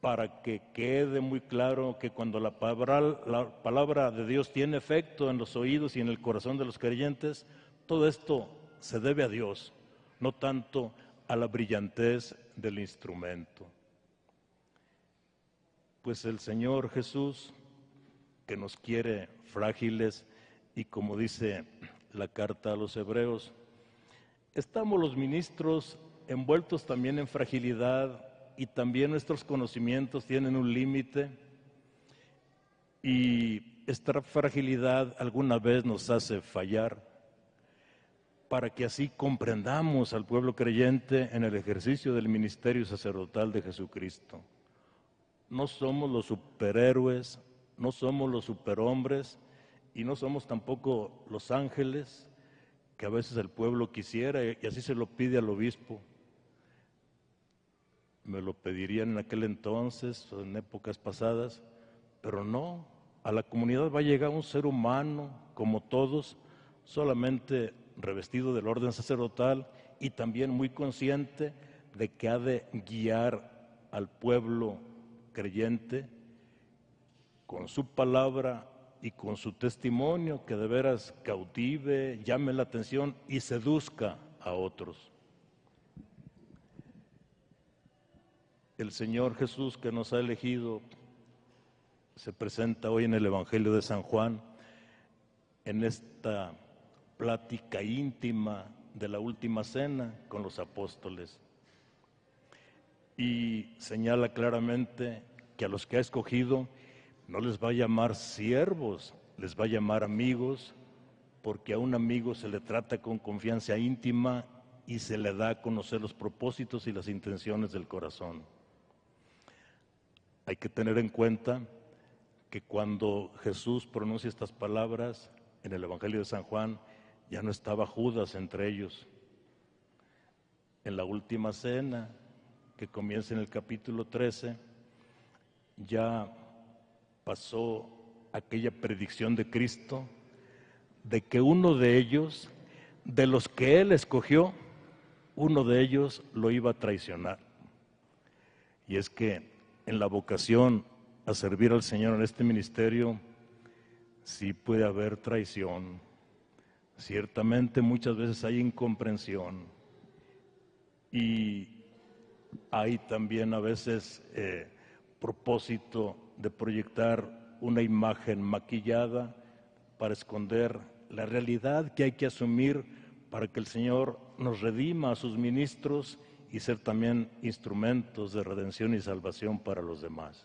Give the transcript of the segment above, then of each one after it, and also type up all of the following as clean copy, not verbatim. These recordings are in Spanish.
para que quede muy claro que cuando la palabra de Dios tiene efecto en los oídos y en el corazón de los creyentes, todo esto se debe a Dios, no tanto a la brillantez del instrumento. Pues el Señor Jesús, que nos quiere frágiles, y como dice la carta a los Hebreos, estamos los ministros envueltos también en fragilidad, y también nuestros conocimientos tienen un límite, y esta fragilidad alguna vez nos hace fallar, para que así comprendamos al pueblo creyente en el ejercicio del ministerio sacerdotal de Jesucristo. No somos los superhéroes, no somos los superhombres, y no somos tampoco los ángeles que a veces el pueblo quisiera, y así se lo pide al obispo. Me lo pedirían en aquel entonces o en épocas pasadas, pero no, a la comunidad va a llegar un ser humano como todos, solamente revestido del orden sacerdotal y también muy consciente de que ha de guiar al pueblo creyente con su palabra y con su testimonio, que de veras cautive, llame la atención y seduzca a otros. El Señor Jesús, que nos ha elegido, se presenta hoy en el Evangelio de San Juan, en esta plática íntima de la última cena con los apóstoles, y señala claramente que a los que ha escogido no les va a llamar siervos, les va a llamar amigos, porque a un amigo se le trata con confianza íntima y se le da a conocer los propósitos y las intenciones del corazón. Hay que tener en cuenta que cuando Jesús pronuncia estas palabras en el Evangelio de San Juan, ya no estaba Judas entre ellos. En la última cena, que comienza en el capítulo 13, ya pasó aquella predicción de Cristo de que uno de ellos, de los que Él escogió, uno de ellos lo iba a traicionar. Y es que en la vocación a servir al Señor en este ministerio, sí puede haber traición. Ciertamente muchas veces hay incomprensión y hay también a veces propósito de proyectar una imagen maquillada para esconder la realidad que hay que asumir para que el Señor nos redima a sus ministros y ser también instrumentos de redención y salvación para los demás.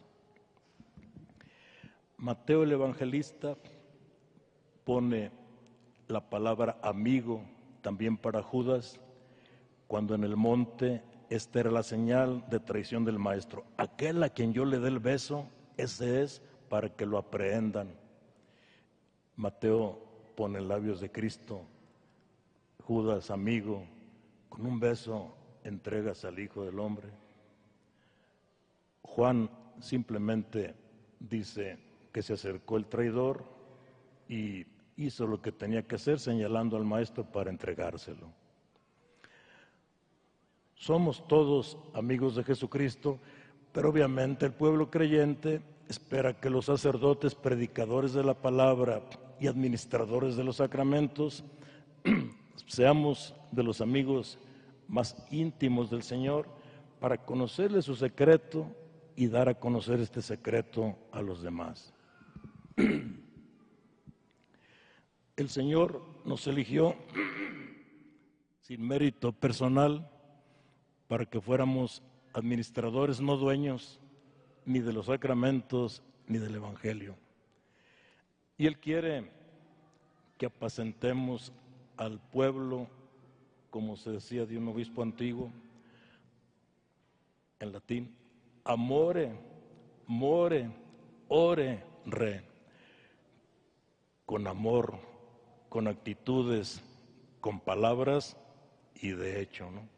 Mateo el Evangelista pone la palabra amigo también para Judas, cuando en el monte esta era la señal de traición del maestro. Aquel a quien yo le dé el beso, ese es, para que lo aprehendan. Mateo pone en labios de Cristo, Judas, amigo, con un beso entregas al Hijo del Hombre. Juan simplemente dice que se acercó el traidor y hizo lo que tenía que hacer, señalando al maestro para entregárselo. Somos todos amigos de Jesucristo, pero obviamente el pueblo creyente espera que los sacerdotes, predicadores de la palabra y administradores de los sacramentos seamos de los amigos más íntimos del Señor para conocerle su secreto y dar a conocer este secreto a los demás. El Señor nos eligió sin mérito personal para que fuéramos administradores, no dueños ni de los sacramentos ni del Evangelio. Y Él quiere que apacentemos al pueblo, como se decía de un obispo antiguo, en latín, amore, more, ore, re, con amor, con actitudes, con palabras y de hecho, ¿no?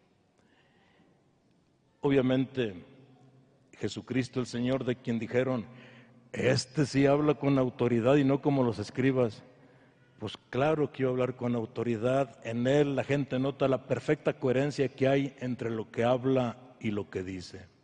Obviamente, Jesucristo el Señor, de quien dijeron, este sí habla con autoridad y no como los escribas. Pues claro que iba a hablar con autoridad. En Él la gente nota la perfecta coherencia que hay entre lo que habla y lo que dice.